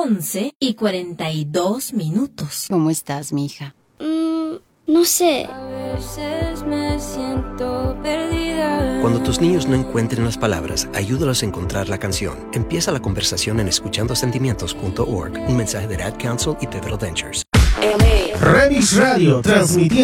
11:42. ¿Cómo estás, mija? No sé. A veces me siento perdida. Cuando tus niños no encuentren las palabras, ayúdalos a encontrar la canción. Empieza la conversación en escuchandosentimientos.org. Un mensaje de Ad Council y Pedro Ventures. Remix Radio, transmitiendo